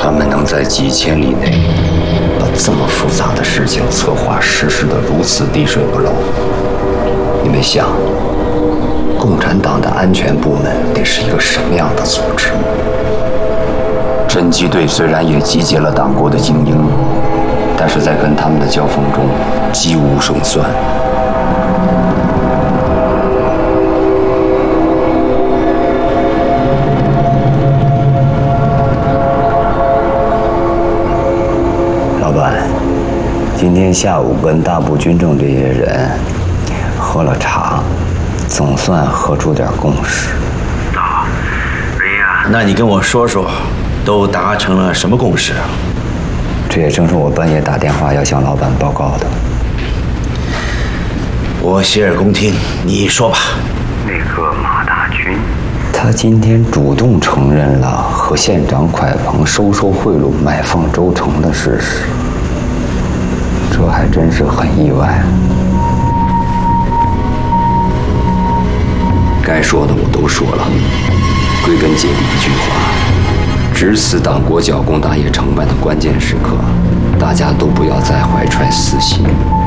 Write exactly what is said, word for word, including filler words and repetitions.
他们能在几千里内把这么复杂的事情策划实施得如此滴水不漏，你们想，共产党的安全部门得是一个什么样的组织？侦缉队虽然也集结了党国的精英，但是在跟他们的交锋中几无胜算。老板，今天下午跟大部军政这些人喝了茶，总算喝出点共识。 啊，哎呀，那你跟我说说，都达成了什么共识啊？ 这也正是我半夜打电话要向老板报告的。 我洗耳恭听，你说吧。 那个马大军， 他今天主动承认了和县长蒯鹏收受贿赂买放州城的事实，这还真是很意外。该说的我都说了，归根结底一句话：值此党国剿共大业成败的关键时刻，大家都不要再怀揣私心。